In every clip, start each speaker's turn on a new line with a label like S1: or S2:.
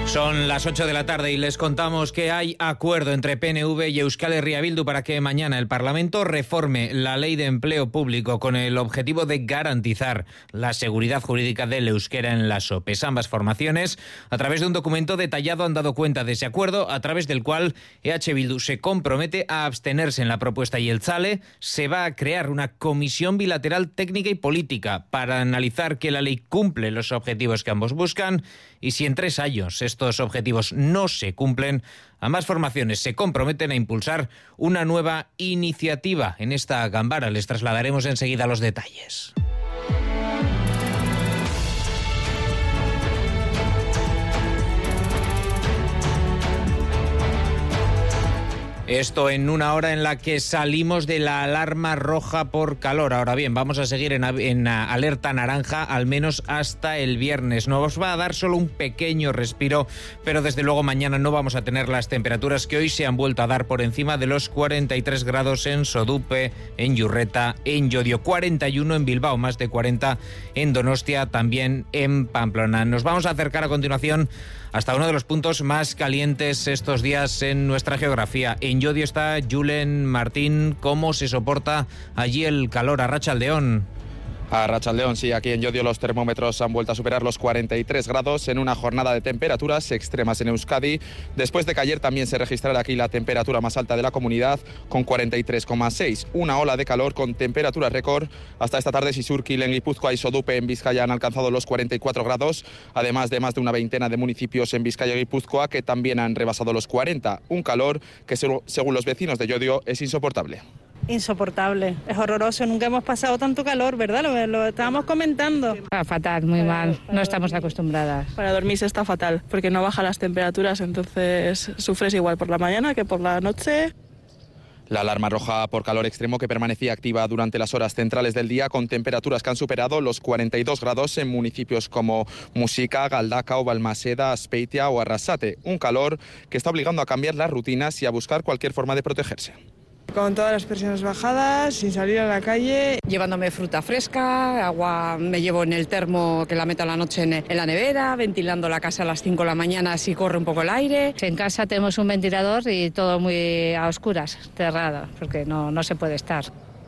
S1: Son las 8 de la tarde y les contamos que hay acuerdo entre PNV y Euskal Herria Bildu para que mañana el Parlamento reforme la ley de empleo público con el objetivo de garantizar la seguridad jurídica del euskera en las OPEs. Ambas formaciones, a través de un documento detallado, han dado cuenta de ese acuerdo, a través del cual EH Bildu se compromete a abstenerse en la propuesta y Jeltzale se va a crear una comisión bilateral técnica y política para analizar que la ley cumple los objetivos que ambos buscan y si en 3 años estos objetivos no se cumplen, ambas formaciones se comprometen a impulsar una nueva iniciativa en esta Ganbara. Les trasladaremos enseguida los detalles. Esto en una hora en la que salimos de la alarma roja por calor. Ahora bien, vamos a seguir en alerta naranja al menos hasta el viernes. Nos va a dar solo un pequeño respiro, pero desde luego mañana no vamos a tener las temperaturas que hoy se han vuelto a dar por encima de los 43 grados en Sodupe, en Yurreta, en Llodio, 41 en Bilbao, más de 40 en Donostia, también en Pamplona. Nos vamos a acercar a continuación hasta uno de los puntos más calientes estos días en nuestra geografía. En Llodio está Julen Martín. ¿Cómo se soporta allí el calor? Arratsaldeon.
S2: Arratsaldeon, sí, aquí en Llodio los termómetros han vuelto a superar los 43 grados en una jornada de temperaturas extremas en Euskadi, después de que ayer también se registrara aquí la temperatura más alta de la comunidad con 43,6. Una ola de calor con temperaturas récord. Hasta esta tarde Sisurkil en Guipúzcoa y Sodupe en Vizcaya han alcanzado los 44 grados, además de más de una veintena de municipios en Vizcaya y Guipúzcoa que también han rebasado los 40. Un calor que según los vecinos de Llodio es insoportable.
S3: Insoportable, es horroroso, nunca hemos pasado tanto calor, ¿verdad? Lo estábamos comentando.
S4: Fatal, muy mal, no estamos acostumbradas.
S5: Para dormir se está fatal, porque no bajan las temperaturas, entonces sufres igual por la mañana que por la noche.
S2: La alarma roja por calor extremo que permanecía activa durante las horas centrales del día con temperaturas que han superado los 42 grados en municipios como Muxica, Galdakao, Balmaseda, Azpeitia o Arrasate. Un calor que está obligando a cambiar las rutinas y a buscar cualquier forma de protegerse.
S6: Con todas las presiones bajadas, sin salir a la calle.
S4: Llevándome fruta fresca, agua me llevo en el termo que la meto a la noche en la nevera, ventilando la casa a las 5 de la mañana si corre un poco el aire. En casa tenemos un ventilador y todo muy a oscuras, cerrado, porque no se puede estar.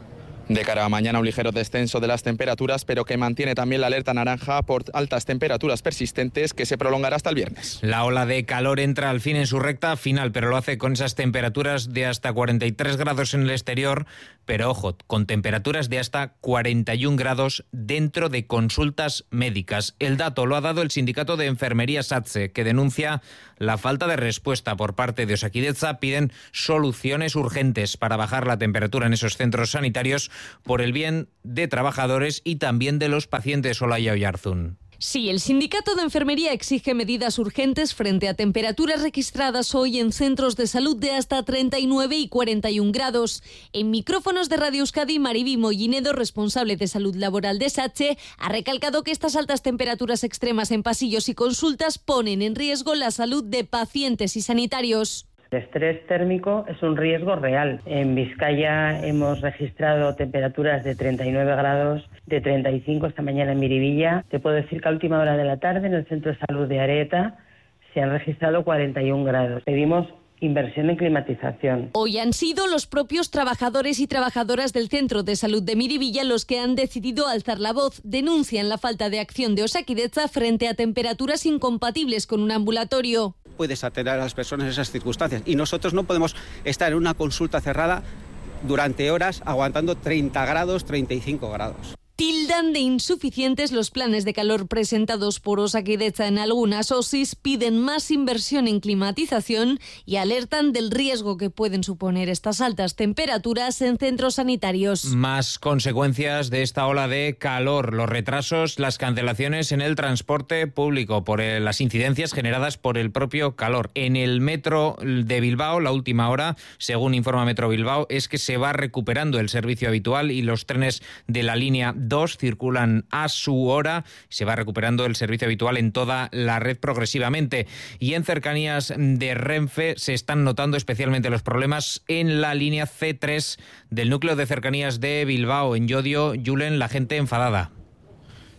S2: De cara a mañana, un ligero descenso de las temperaturas, pero que mantiene también la alerta naranja por altas temperaturas persistentes que se prolongará hasta el viernes.
S1: La ola de calor entra al fin en su recta final, pero lo hace con esas temperaturas de hasta 43 grados en el exterior, pero ojo, con temperaturas de hasta 41 grados dentro de consultas médicas. El dato lo ha dado el sindicato de enfermería SATSE, que denuncia la falta de respuesta por parte de Osakidetza. Piden soluciones urgentes para bajar la temperatura en esos centros sanitarios por el bien de trabajadores y también de los pacientes. Olaya Oyarzún.
S7: Sí, el sindicato de enfermería exige medidas urgentes frente a temperaturas registradas hoy en centros de salud de hasta 39 y 41 grados. En micrófonos de Radio Euskadi, Mariby Mollinedo, responsable de salud laboral de SATSE, ha recalcado que estas altas temperaturas extremas en pasillos y consultas ponen en riesgo la salud de pacientes y sanitarios.
S8: El estrés térmico es un riesgo real. En Vizcaya hemos registrado temperaturas de 39 grados, de 35 esta mañana en Miribilla. Te puedo decir que a última hora de la tarde en el Centro de Salud de Areta se han registrado 41 grados. Pedimos inversión en climatización.
S7: Hoy han sido los propios trabajadores y trabajadoras del Centro de Salud de Miribilla los que han decidido alzar la voz. Denuncian la falta de acción de Osakidetza frente a temperaturas incompatibles con un ambulatorio.
S9: Puedes atender a las personas en esas circunstancias y nosotros no podemos estar en una consulta cerrada durante horas aguantando 30 grados, 35 grados.
S7: Tildan de insuficientes los planes de calor presentados por Osakidetza en algunas OSIs, piden más inversión en climatización y alertan del riesgo que pueden suponer estas altas temperaturas en centros sanitarios.
S1: Más consecuencias de esta ola de calor, los retrasos, las cancelaciones en el transporte público por las incidencias generadas por el propio calor. En el metro de Bilbao, la última hora, según informa Metro Bilbao, es que se va recuperando el servicio habitual y los trenes de la línea 2 circulan a su hora. Se va recuperando el servicio habitual en toda la red progresivamente. Y en cercanías de Renfe se están notando especialmente los problemas en la línea C3 del núcleo de cercanías de Bilbao. En Llodio, Julen, la gente enfadada.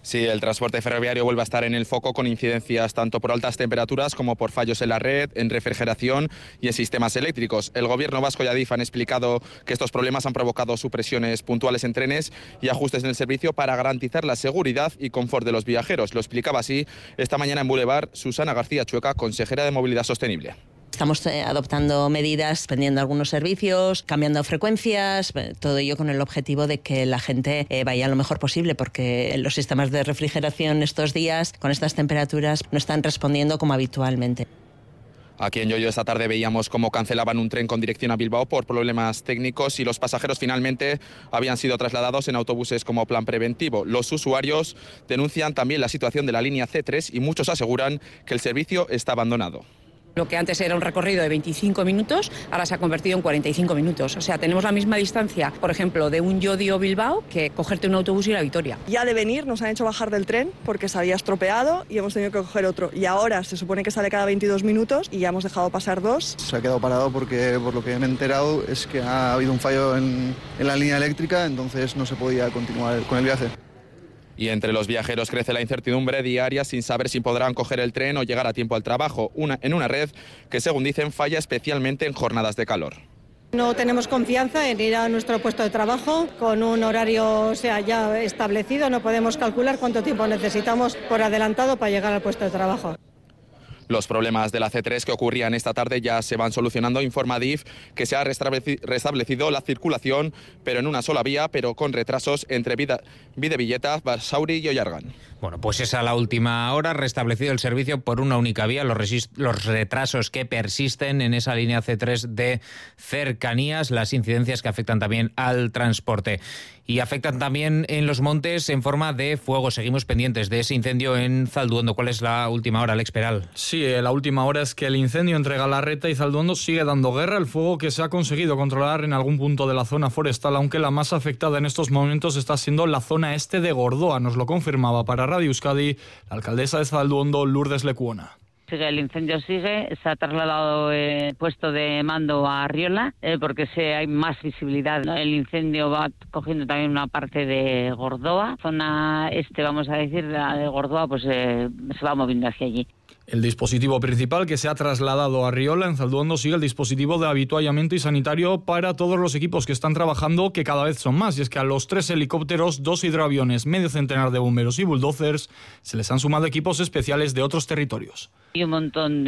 S2: Sí, el transporte ferroviario vuelve a estar en el foco con incidencias tanto por altas temperaturas como por fallos en la red, en refrigeración y en sistemas eléctricos. El Gobierno vasco y Adif han explicado que estos problemas han provocado supresiones puntuales en trenes y ajustes en el servicio para garantizar la seguridad y confort de los viajeros. Lo explicaba así esta mañana en Boulevard Susana García Chueca, consejera de Movilidad Sostenible.
S10: Estamos adoptando medidas, suspendiendo algunos servicios, cambiando frecuencias, todo ello con el objetivo de que la gente vaya lo mejor posible, porque los sistemas de refrigeración estos días, con estas temperaturas, no están respondiendo como habitualmente.
S2: Aquí en Llodio esta tarde veíamos cómo cancelaban un tren con dirección a Bilbao por problemas técnicos y los pasajeros finalmente habían sido trasladados en autobuses como plan preventivo. Los usuarios denuncian también la situación de la línea C3 y muchos aseguran que el servicio está abandonado.
S4: Lo que antes era un recorrido de 25 minutos, ahora se ha convertido en 45 minutos. O sea, tenemos la misma distancia, por ejemplo, de un Llodio-Bilbao que cogerte un autobús y ir a Vitoria.
S6: Ya de venir nos han hecho bajar del tren porque se había estropeado y hemos tenido que coger otro. Y ahora se supone que sale cada 22 minutos y ya hemos dejado pasar 2.
S11: Se ha quedado parado porque, por lo que me he enterado, es que ha habido un fallo en la línea eléctrica, entonces no se podía continuar con el viaje.
S2: Y entre los viajeros crece la incertidumbre diaria sin saber si podrán coger el tren o llegar a tiempo al trabajo, en una red que, según dicen, falla especialmente en jornadas de calor.
S12: No tenemos confianza en ir a nuestro puesto de trabajo con un horario ya establecido. No podemos calcular cuánto tiempo necesitamos por adelantado para llegar al puesto de trabajo.
S2: Los problemas de la C3 que ocurrían esta tarde ya se van solucionando. Informa Adif que se ha restablecido la circulación, pero en una sola vía, pero con retrasos entre Bidevilleta, Basauri y Ollargan.
S1: Bueno, pues es a la última hora restablecido el servicio por una única vía. Los retrasos que persisten en esa línea C3 de cercanías, las incidencias que afectan también al transporte. Y afectan también en los montes en forma de fuego. Seguimos pendientes de ese incendio en Zalduondo. ¿Cuál es la última hora, Alex Peral?
S13: Sí, la última hora es que el incendio entre Galarreta y Zalduondo sigue dando guerra. El fuego que se ha conseguido controlar en algún punto de la zona forestal, aunque la más afectada en estos momentos está siendo la zona este de Gordoa. Nos lo confirmaba para Radio Euskadi la alcaldesa de Zalduondo, Lourdes Lecuona.
S14: El incendio sigue, se ha trasladado el puesto de mando a Arriola porque hay más visibilidad, ¿no? El incendio va cogiendo también una parte de Gordoa, zona este, vamos a decir, la de Gordoa, pues se va moviendo hacia allí.
S13: El dispositivo principal que se ha trasladado a Arriola, en Zalduondo, sigue el dispositivo de habituallamiento y sanitario para todos los equipos que están trabajando, que cada vez son más. Y es que a los 3 helicópteros, 2 hidroaviones, medio centenar de bomberos y bulldozers se les han sumado equipos especiales de otros territorios.
S14: Hay un montón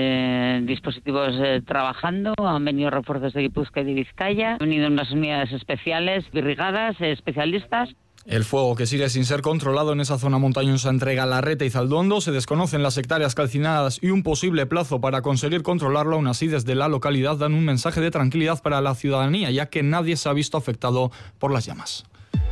S14: de dispositivos trabajando, han venido refuerzos de Guipúzcoa y de Vizcaya, han venido unas unidades especiales, brigadas, especialistas.
S13: El fuego que sigue sin ser controlado en esa zona montañosa entre Galarreta y Zalduondo, se desconocen las hectáreas calcinadas y un posible plazo para conseguir controlarlo. Aún así, desde la localidad dan un mensaje de tranquilidad para la ciudadanía, ya que nadie se ha visto afectado por las llamas.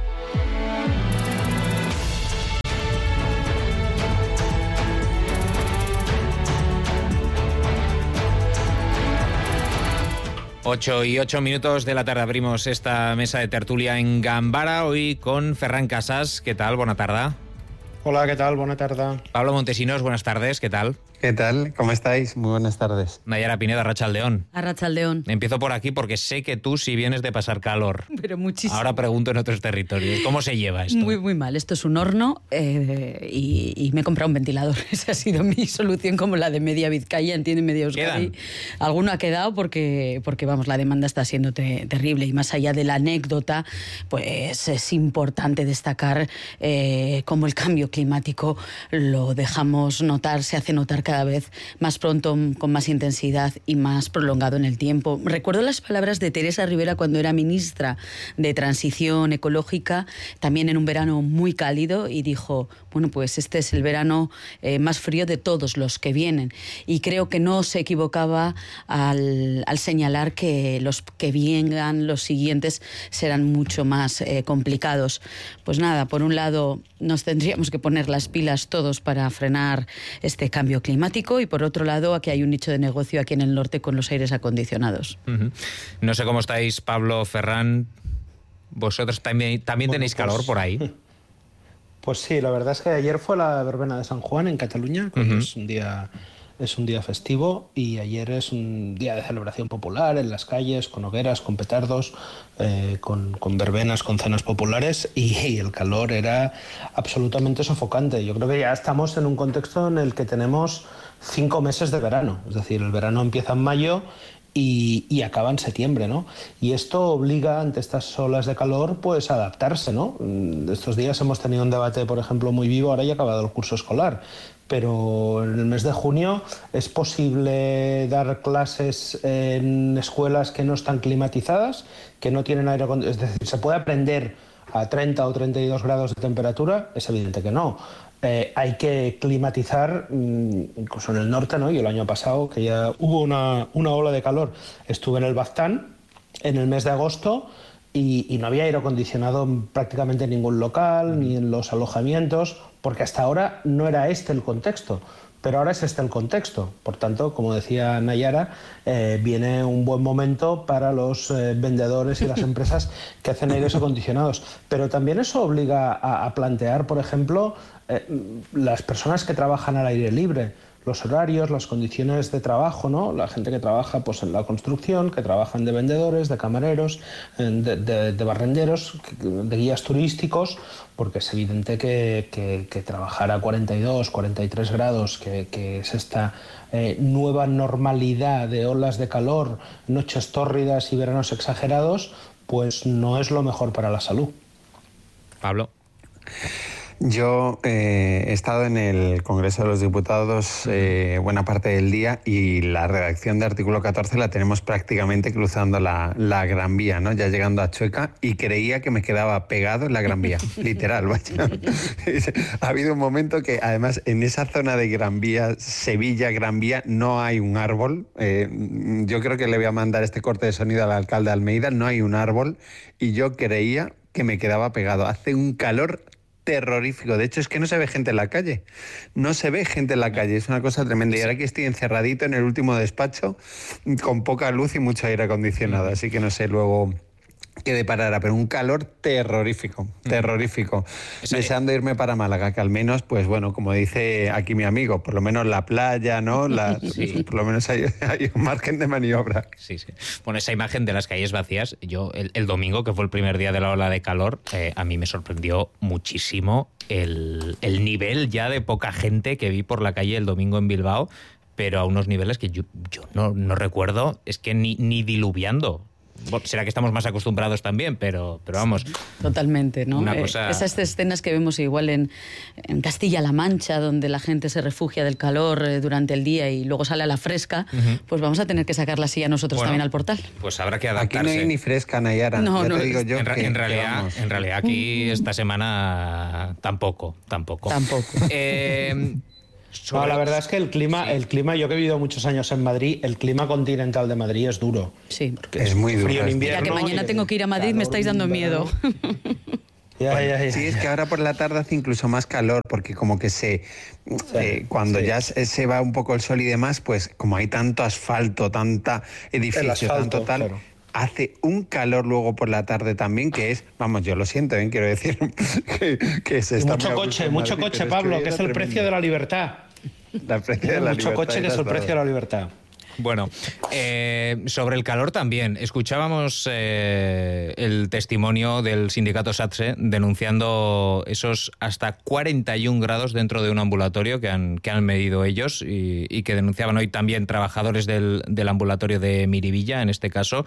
S1: Ocho y 8 minutos de la tarde abrimos esta mesa de tertulia en Gambara, hoy con Ferran Casas. ¿Qué tal? Buena tarde.
S15: Hola, ¿qué tal? Buena tarde.
S1: Pablo Montesinos, buenas tardes. ¿Qué tal?
S16: ¿Qué tal? ¿Cómo estáis? Muy buenas tardes.
S1: Nayara Pineda, Arratsaldeón.
S7: Arratsaldeón.
S1: Empiezo por aquí porque sé que tú sí vienes de pasar calor.
S7: Pero muchísimo.
S1: Ahora pregunto en otros territorios. ¿Cómo se lleva esto?
S7: Muy, muy mal. Esto es un horno y me he comprado un ventilador. Esa ha sido mi solución, como la de media Vizcaya, entiende, media Euskadi. Alguno ha quedado porque vamos, la demanda está siendo terrible. Y más allá de la anécdota, pues es importante destacar cómo el cambio climático lo dejamos notar, se hace notar cada vez más pronto, con más intensidad y más prolongado en el tiempo. Recuerdo las palabras de Teresa Rivera cuando era ministra de Transición Ecológica, también en un verano muy cálido, y dijo, bueno, pues este es el verano más frío de todos los que vienen. Y creo que no se equivocaba al señalar que los que vengan, los siguientes, serán mucho más complicados. Pues nada, por un lado nos tendríamos que poner las pilas todos para frenar este cambio climático, y por otro lado, aquí hay un nicho de negocio aquí en el norte con los aires acondicionados.
S1: No sé cómo estáis, Pablo, Ferran. ¿Vosotros también tenéis calor por ahí?
S15: Pues sí, la verdad es que ayer fue la verbena de San Juan en Cataluña, que es un día es un día festivo y ayer es un día de celebración popular en las calles, con hogueras, con petardos, con verbenas, con cenas populares y el calor era absolutamente sofocante. Yo creo que ya estamos en un contexto en el que tenemos 5 meses de verano, es decir, el verano empieza en mayo y acaba en septiembre, ¿no? Y esto obliga, ante estas olas de calor, pues a adaptarse, ¿no? Estos días hemos tenido un debate, por ejemplo, muy vivo, ahora ya ha acabado el curso escolar, pero en el mes de junio es posible dar clases en escuelas que no están climatizadas, que no tienen aire acondicionado, es decir, ¿se puede aprender a 30 o 32 grados de temperatura? Es evidente que no. Hay que climatizar, incluso en el norte, ¿no? Y el año pasado, que ya hubo una ola de calor, estuve en el Baztán en el mes de agosto y no había aire acondicionado prácticamente en ningún local, ni en los alojamientos, porque hasta ahora no era este el contexto. Pero ahora es este el contexto. Por tanto, como decía Nayara, viene un buen momento para los vendedores y las empresas que hacen aires acondicionados. Pero también eso obliga a plantear, por ejemplo, las personas que trabajan al aire libre, los horarios, las condiciones de trabajo, ¿no? La gente que trabaja pues, en la construcción, que trabajan de vendedores, de camareros, de barrenderos, de guías turísticos, porque es evidente que trabajar a 42, 43 grados, que es esta nueva normalidad de olas de calor, noches tórridas y veranos exagerados, pues no es lo mejor para la salud.
S1: Pablo.
S16: Yo he estado en el Congreso de los Diputados buena parte del día y la redacción de Artículo 14 la tenemos prácticamente cruzando la Gran Vía, ¿no? Ya llegando a Chueca, y creía que me quedaba pegado en la Gran Vía, literal, vaya. Ha habido un momento que además en esa zona de Gran Vía, Sevilla, Gran Vía, no hay un árbol. Yo creo que le voy a mandar este corte de sonido al alcalde de Almeida, no hay un árbol y yo creía que me quedaba pegado. Hace un calor terrorífico. De hecho, es que no se ve gente en la calle. No se ve gente en la calle. Es una cosa tremenda. Y ahora que estoy encerradito en el último despacho, con poca luz y mucho aire acondicionado. Así que no sé luego qué deparará, pero un calor terrorífico, terrorífico. Deseando irme para Málaga, que al menos, pues bueno, como dice aquí mi amigo, por lo menos la playa, ¿no? Sí. Por lo menos hay un margen de maniobra.
S1: Sí, sí. Bueno, esa imagen de las calles vacías, yo el domingo, que fue el primer día de la ola de calor, a mí me sorprendió muchísimo el nivel ya de poca gente que vi por la calle el domingo en Bilbao, pero a unos niveles que yo no recuerdo, es que ni diluviando. Bueno, será que estamos más acostumbrados también, pero vamos.
S17: Totalmente, ¿no?
S1: Una cosa...
S17: Esas escenas que vemos igual en Castilla-La Mancha, donde la gente se refugia del calor durante el día y luego sale a la fresca, pues vamos a tener que sacarla así a nosotros también al portal.
S1: Pues habrá que adaptarse.
S16: Aquí no hay ni fresca, Nayara.
S17: No,
S16: te digo yo
S1: en realidad aquí esta semana tampoco.
S15: No, la verdad es que el clima, yo que he vivido muchos años en Madrid, el clima continental de Madrid es duro.
S17: Sí.
S16: Es muy duro.
S15: Frío en invierno.
S17: Mira, que mañana tengo que ir a Madrid, me estáis dando miedo.
S16: Sí, es que ahora por la tarde hace incluso más calor, porque como que cuando ya se va un poco el sol y demás, pues como hay tanto asfalto, tanta edificio, tanto tal... Claro. Hace un calor luego por la tarde también, que es, vamos, yo lo siento, quiero decir, que se está...
S15: Mucho coche, Pablo, que es el precio de la libertad. Mucho coche, que es el precio de la libertad.
S1: Bueno, sobre el calor también. Escuchábamos el testimonio del sindicato SATSE denunciando esos hasta 41 grados dentro de un ambulatorio que han medido ellos y que denunciaban hoy también trabajadores del ambulatorio de Miribilla, en este caso.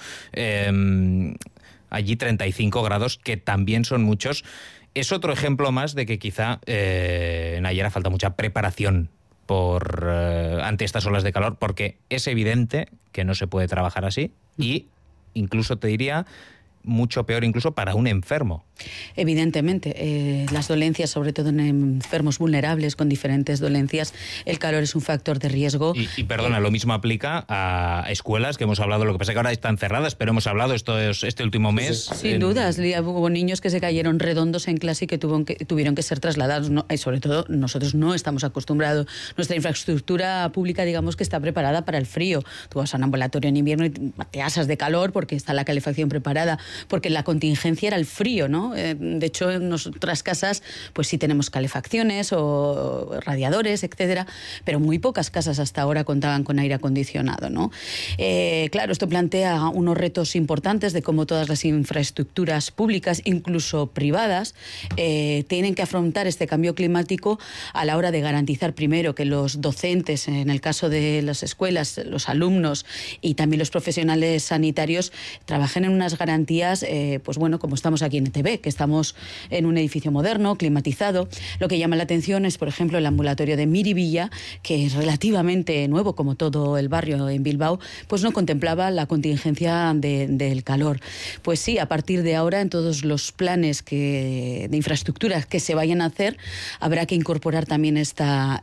S1: Allí 35 grados, que también son muchos. Es otro ejemplo más de que quizá en Nayara falta mucha preparación ante estas olas de calor, porque es evidente que no se puede trabajar así y incluso te diría mucho peor incluso para un enfermo.
S17: Evidentemente, las dolencias, sobre todo en enfermos vulnerables con diferentes dolencias, el calor es un factor de riesgo.
S1: Y perdona, lo mismo aplica a escuelas que hemos hablado, lo que pasa es que ahora están cerradas, pero hemos hablado este último mes.
S17: Sin dudas, hubo niños que se cayeron redondos en clase y que tuvieron que ser trasladados, y sobre todo nosotros no estamos acostumbrados. Nuestra infraestructura pública, digamos que está preparada para el frío. Tú vas a un ambulatorio en invierno y te asas de calor porque está la calefacción preparada, porque la contingencia era el frío, ¿no? De hecho, en nuestras casas, pues sí tenemos calefacciones o radiadores, etcétera, pero muy pocas casas hasta ahora contaban con aire acondicionado, ¿no? Claro, esto plantea unos retos importantes de cómo todas las infraestructuras públicas, incluso privadas, tienen que afrontar este cambio climático a la hora de garantizar primero que los docentes, en el caso de las escuelas, los alumnos y también los profesionales sanitarios trabajen en unas garantías, pues bueno, como estamos aquí en ETV, que estamos en un edificio moderno, climatizado. Lo que llama la atención es, por ejemplo, el ambulatorio de Miribilla, que es relativamente nuevo, como todo el barrio en Bilbao, pues no contemplaba la contingencia del calor. Pues sí, a partir de ahora, en todos los planes de infraestructuras que se vayan a hacer, habrá que incorporar también esta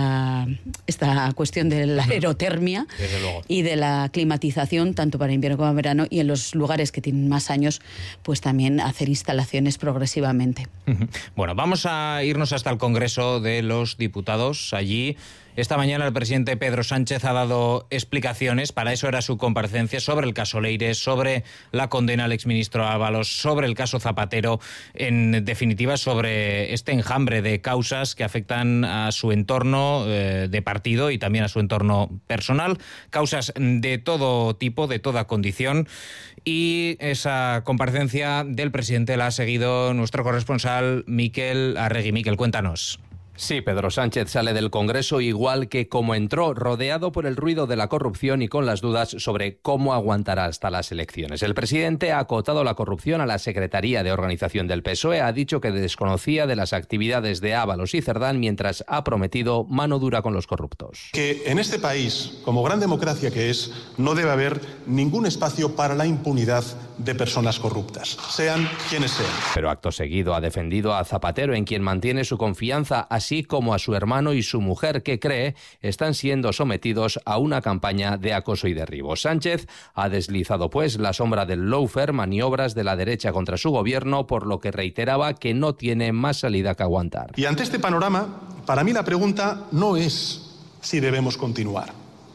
S17: cuestión de la aerotermia y de la climatización, tanto para invierno como verano, y en los lugares que tienen más años, pues también hacer instalaciones progresivamente.
S1: Bueno, vamos a irnos hasta el Congreso de los Diputados. Allí, esta mañana, el presidente Pedro Sánchez ha dado explicaciones, para eso era su comparecencia, sobre el caso Leire, sobre la condena al exministro Ábalos, sobre el caso Zapatero, en definitiva sobre este enjambre de causas que afectan a su entorno de partido y también a su entorno personal, causas de todo tipo, de toda condición. Y esa comparecencia del presidente la ha seguido nuestro corresponsal Miquel Arregui. Miquel, cuéntanos.
S18: Sí, Pedro Sánchez sale del Congreso igual que como entró, rodeado por el ruido de la corrupción y con las dudas sobre cómo aguantará hasta las elecciones. El presidente ha acotado la corrupción a la Secretaría de Organización del PSOE, ha dicho que desconocía de las actividades de Ábalos y Cerdán, mientras ha prometido mano dura con los corruptos.
S19: Que en este país, como gran democracia que es, no debe haber ningún espacio para la impunidad de personas corruptas, sean quienes sean.
S18: Pero acto seguido ha defendido a Zapatero, en quien mantiene su confianza, así como a su hermano y su mujer, que cree están siendo sometidos a una campaña de acoso y derribo. Sánchez ha deslizado, pues, la sombra del lawfare, maniobras de la derecha contra su gobierno, por lo que reiteraba que no tiene más salida que aguantar.
S19: Y ante este panorama, para mí la pregunta no es si debemos continuar.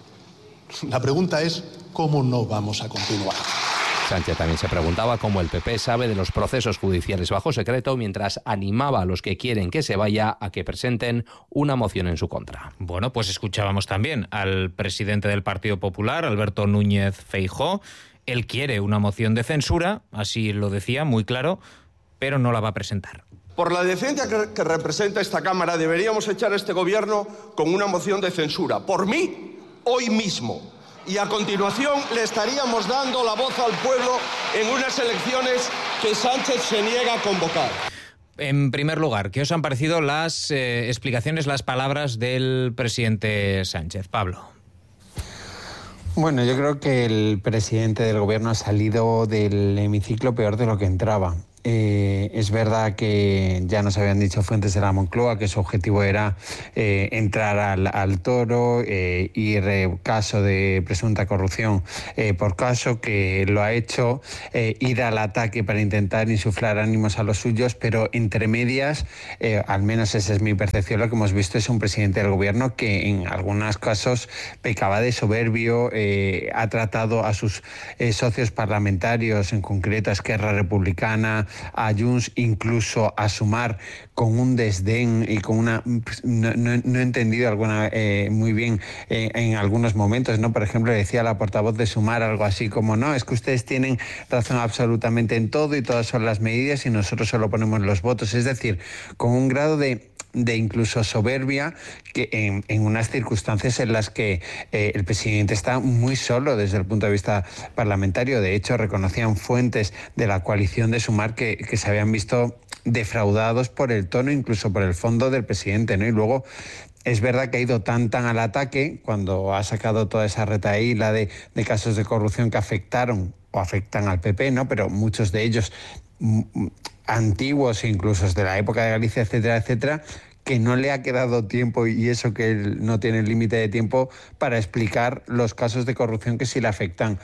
S19: La pregunta es cómo no vamos a continuar.
S18: Sánchez también se preguntaba cómo el PP sabe de los procesos judiciales bajo secreto, mientras animaba a los que quieren que se vaya a que presenten una moción en su contra.
S1: Bueno, pues escuchábamos también al presidente del Partido Popular, Alberto Núñez Feijóo. Él quiere una moción de censura, así lo decía, muy claro, pero no la va a presentar.
S20: Por la decencia que representa esta Cámara, deberíamos echar a este gobierno con una moción de censura. Por mí, hoy mismo. Y a continuación le estaríamos dando la voz al pueblo en unas elecciones que Sánchez se niega a convocar.
S1: En primer lugar, ¿qué os han parecido las explicaciones, las palabras del presidente Sánchez? Pablo.
S16: Bueno, yo creo que el presidente del gobierno ha salido del hemiciclo peor de lo que entraba. Es verdad que ya nos habían dicho fuentes de la Moncloa que su objetivo era entrar al toro, ir caso de presunta corrupción por caso, que lo ha hecho, ir al ataque para intentar insuflar ánimos a los suyos, pero entre medias, al menos esa es mi percepción, lo que hemos visto es un presidente del gobierno que en algunos casos pecaba de soberbio, ha tratado a sus socios parlamentarios, en concreto a Esquerra Republicana, a Junts, incluso a Sumar, con un desdén y con una... No he entendido muy bien en algunos momentos, ¿no? Por ejemplo, decía la portavoz de Sumar algo así como, no, es que ustedes tienen razón absolutamente en todo y todas son las medidas y nosotros solo ponemos los votos. Es decir, con un grado de incluso soberbia, que en unas circunstancias en las que el presidente está muy solo desde el punto de vista parlamentario. De hecho, reconocían fuentes de la coalición de Sumar que se habían visto defraudados por el tono, incluso por el fondo del presidente, ¿no? Y luego es verdad que ha ido tan al ataque cuando ha sacado toda esa retahíla de casos de corrupción que afectaron o afectan al PP, ¿no? Pero muchos de ellos antiguos, incluso de la época de Galicia, etcétera, etcétera, que no le ha quedado tiempo, y eso que él no tiene límite de tiempo, para explicar los casos de corrupción que sí le afectan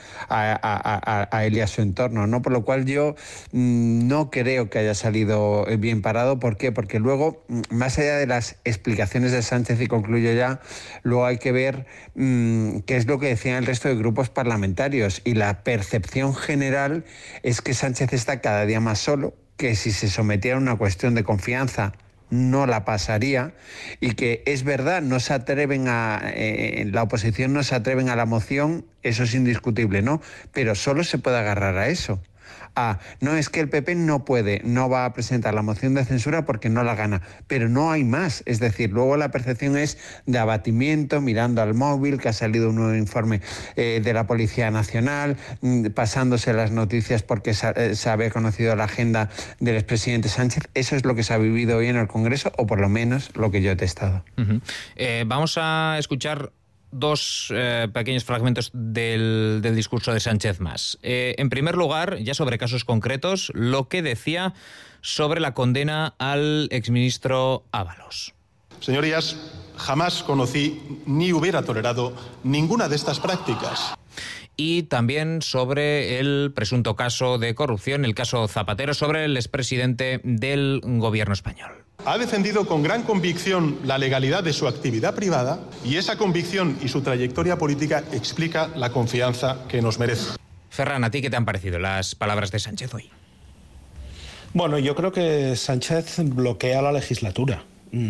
S16: a él y a su entorno, ¿no? Por lo cual yo no creo que haya salido bien parado. ¿Por qué? Porque luego, más allá de las explicaciones de Sánchez, y concluyo ya, luego hay que ver qué es lo que decían el resto de grupos parlamentarios, y la percepción general es que Sánchez está cada día más solo, que si se sometiera a una cuestión de confianza no la pasaría, y que es verdad, no se atreven la oposición no se atreven a la moción, eso es indiscutible, ¿no? Pero solo se puede agarrar a eso. No, es que el PP no va a presentar la moción de censura porque no la gana, pero no hay más. Es decir, luego la percepción es de abatimiento, mirando al móvil, que ha salido un nuevo informe de la Policía Nacional, pasándose las noticias porque se había conocido la agenda del expresidente Sánchez. Eso es lo que se ha vivido hoy en el Congreso, o por lo menos lo que yo he testado.
S1: Vamos a escuchar dos pequeños fragmentos del discurso de Sánchez más. En primer lugar, ya sobre casos concretos, lo que decía sobre la condena al exministro Ábalos.
S19: Señorías, jamás conocí ni hubiera tolerado ninguna de estas prácticas.
S1: Y también sobre el presunto caso de corrupción, el caso Zapatero, sobre el expresidente del gobierno español.
S19: Ha defendido con gran convicción la legalidad de su actividad privada, y esa convicción y su trayectoria política explica la confianza que nos merece.
S1: Ferran, ¿a ti qué te han parecido las palabras de Sánchez hoy?
S15: Bueno, yo creo que Sánchez bloquea la legislatura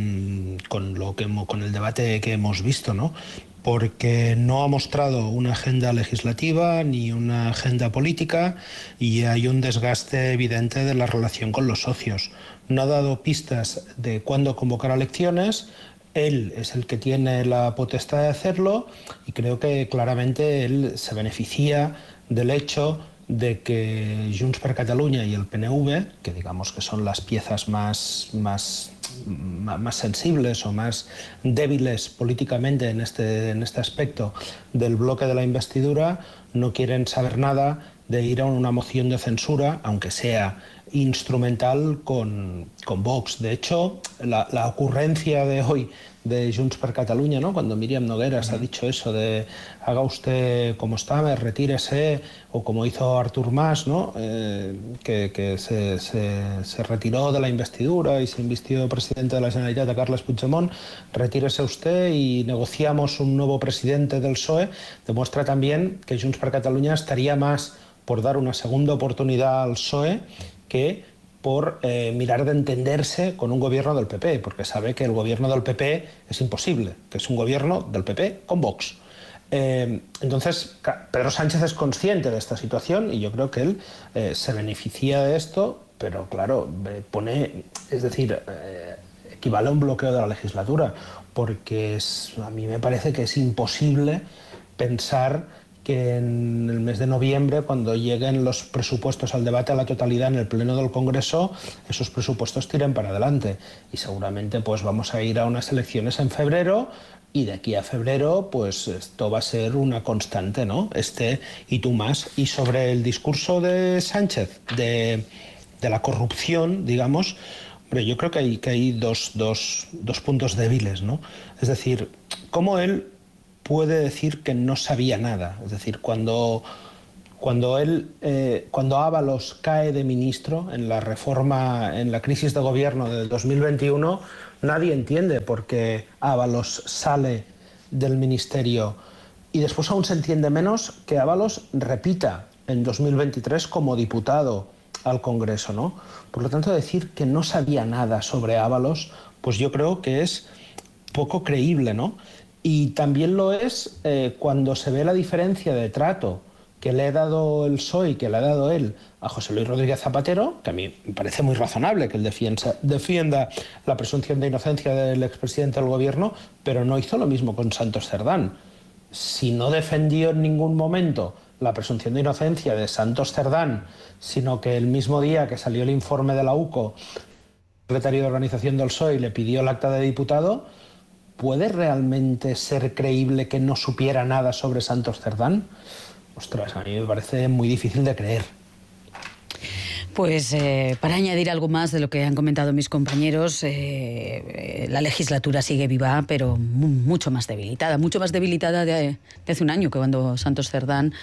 S15: con el debate que hemos visto, ¿no? Porque no ha mostrado una agenda legislativa ni una agenda política, y hay un desgaste evidente de la relación con los socios. No ha dado pistas de cuándo convocar elecciones. Él es el que tiene la potestad de hacerlo, y creo que claramente él se beneficia del hecho de que Junts per Catalunya y el PNV, que digamos que son las piezas más sensibles o más débiles políticamente en este aspecto del bloque de la investidura, no quieren saber nada de ir a una moción de censura, aunque sea instrumental, con Vox. De hecho, la ocurrencia de hoy de Junts per Catalunya, ¿no? Cuando Míriam Nogueras ha dicho eso de haga usted como está, retírese, o como hizo Artur Mas, ¿no? Que se retiró de la investidura y se invistió presidente de la Generalitat a Carles Puigdemont, retírese usted y negociamos un nuevo presidente del PSOE, demuestra también que Junts per Catalunya estaría más por dar una segunda oportunidad al PSOE que por mirar de entenderse con un gobierno del PP, porque sabe que el gobierno del PP es imposible, que es un gobierno del PP con Vox. Entonces, Pedro Sánchez es consciente de esta situación, y yo creo que él se beneficia de esto, pero claro, equivale a un bloqueo de la legislatura, porque a mí me parece que es imposible pensar que en el mes de noviembre, cuando lleguen los presupuestos al debate a la totalidad en el Pleno del Congreso, esos presupuestos tiren para adelante. Y seguramente pues vamos a ir a unas elecciones en febrero, y de aquí a febrero pues esto va a ser una constante, ¿no? Y tú más. Y sobre el discurso de Sánchez de la corrupción, digamos, hombre, yo creo que hay dos puntos débiles, ¿no? Es decir, cómo él puede decir que no sabía nada. Es decir, cuando Ábalos cae de ministro en la crisis de gobierno del 2021, nadie entiende por qué Ábalos sale del ministerio, y después aún se entiende menos que Ábalos repita en 2023 como diputado al Congreso, ¿no? Por lo tanto, decir que no sabía nada sobre Ábalos, pues yo creo que es poco creíble, ¿no? Y también lo es cuando se ve la diferencia de trato que le ha dado el PSOE y que le ha dado él a José Luis Rodríguez Zapatero, que a mí me parece muy razonable que él defienda la presunción de inocencia del expresidente del gobierno, pero no hizo lo mismo con Santos Cerdán. Si no defendió en ningún momento la presunción de inocencia de Santos Cerdán, sino que el mismo día que salió el informe de la UCO, el secretario de organización del PSOE le pidió el acta de diputado, ¿puede realmente ser creíble que no supiera nada sobre Santos Cerdán? Ostras, a mí me parece muy difícil de creer.
S17: Pues para añadir algo más de lo que han comentado mis compañeros, la legislatura sigue viva, pero mucho más debilitada de hace un año, que cuando Santos Cerdán,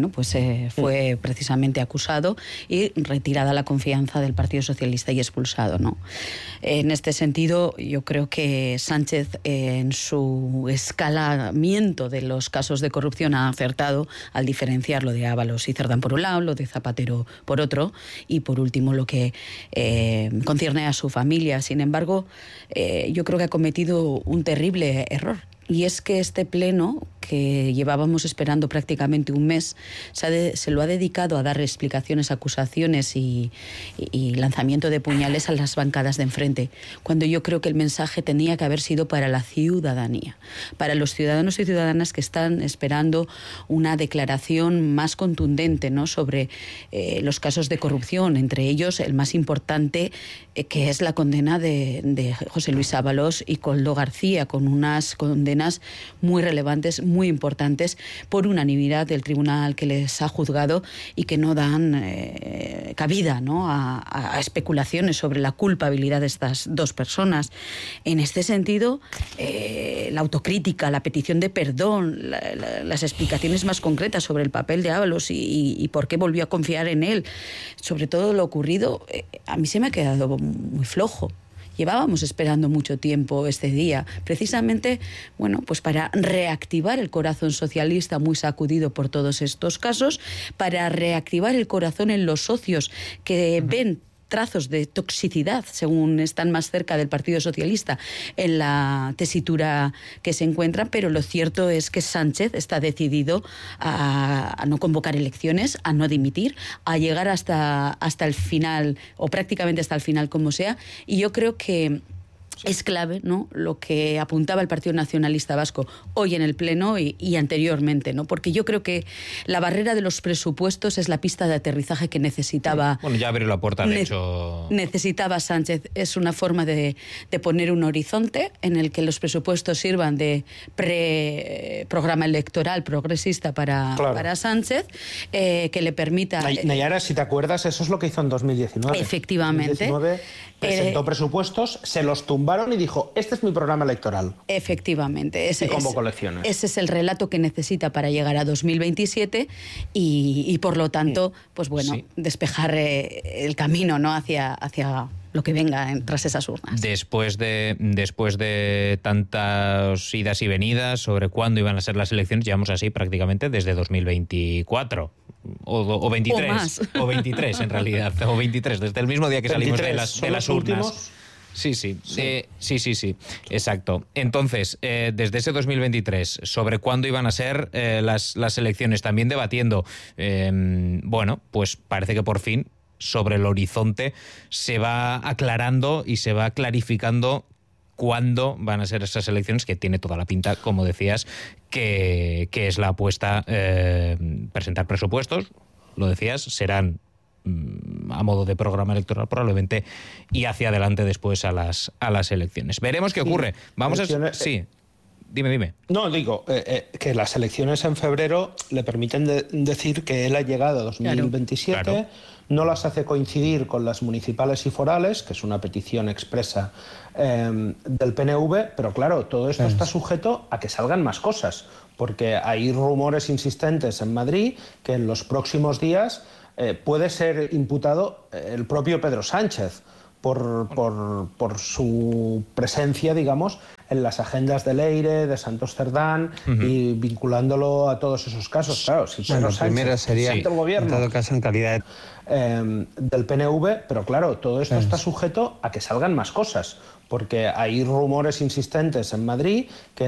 S17: fue precisamente acusado y retirada la confianza del Partido Socialista y expulsado, ¿no? En este sentido, yo creo que Sánchez, en su escalamiento de los casos de corrupción, ha acertado al diferenciar lo de Ábalos y Cerdán por un lado, lo de Zapatero por otro, y por último lo que concierne a su familia. Sin embargo, yo creo que ha cometido un terrible error. Y es que este pleno, que llevábamos esperando prácticamente un mes, se lo ha dedicado a dar explicaciones, acusaciones y lanzamiento de puñales a las bancadas de enfrente, cuando yo creo que el mensaje tenía que haber sido para la ciudadanía, para los ciudadanos y ciudadanas que están esperando una declaración más contundente, ¿no?, sobre los casos de corrupción, entre ellos el más importante, que es la condena de José Luis Ábalos y Koldo García, con unas condenas muy relevantes, muy importantes, por unanimidad del tribunal que les ha juzgado, y que no dan cabida, ¿no?, a especulaciones sobre la culpabilidad de estas dos personas. En este sentido, la autocrítica, la petición de perdón, las explicaciones más concretas sobre el papel de Ábalos y por qué volvió a confiar en él, sobre todo lo ocurrido, a mí se me ha quedado muy flojo. Llevábamos esperando mucho tiempo este día, precisamente, para reactivar el corazón socialista muy sacudido por todos estos casos, para reactivar el corazón en los socios que ven trazos de toxicidad, según están más cerca del Partido Socialista, en la tesitura que se encuentran, pero lo cierto es que Sánchez está decidido a no convocar elecciones, a no dimitir, a llegar hasta el final, o prácticamente hasta el final, como sea, y yo creo que es clave, ¿no?, lo que apuntaba el Partido Nacionalista Vasco hoy en el Pleno y anteriormente, ¿no?, porque yo creo que la barrera de los presupuestos es la pista de aterrizaje que necesitaba.
S1: Bueno, ya abrió la puerta, de hecho.
S17: Necesitaba Sánchez. Es una forma de poner un horizonte en el que los presupuestos sirvan de programa electoral progresista para Sánchez, que le permita.
S15: Nayara, si te acuerdas, eso es lo que hizo en 2019.
S17: Efectivamente.
S15: 2019 presentó presupuestos, se los tumbaron y dijo: este es mi programa electoral.
S17: Efectivamente.
S15: Y convocó elecciones.
S17: Ese es el relato que necesita para llegar a 2027 y por lo tanto, despejar el camino, ¿no?, hacia lo que venga tras esas urnas.
S1: Después de tantas idas y venidas sobre cuándo iban a ser las elecciones, llevamos así prácticamente desde 2024. O 23.
S17: O más.
S1: O 23, en realidad. O 23, desde el mismo día que salimos de las urnas.
S15: Últimos.
S1: Sí, exacto. Entonces, desde ese 2023, sobre cuándo iban a ser las elecciones, también debatiendo, pues parece que por fin sobre el horizonte se va aclarando y se va clarificando cuándo van a ser esas elecciones, que tiene toda la pinta, como decías, que es la apuesta, presentar presupuestos, lo decías, serán a modo de programa electoral probablemente, y hacia adelante después a las elecciones. Veremos qué ocurre. Sí. Dime.
S15: No, digo que las elecciones en febrero le permiten decir que él ha llegado a 2027, claro. No las hace coincidir con las municipales y forales, que es una petición expresa del PNV, pero claro, todo esto está sujeto a que salgan más cosas, porque hay rumores insistentes en Madrid que en los próximos días puede ser imputado el propio Pedro Sánchez por su presencia, digamos, en las agendas de Leire, de Santos Cerdán, y vinculándolo a todos esos casos. Claro, si Pedro Sánchez,
S16: primero sería,
S15: el gobierno,
S16: en todo caso, en calidad
S15: del PNV, pero claro, todo esto está sujeto a que salgan más cosas, porque hay rumores insistentes en Madrid que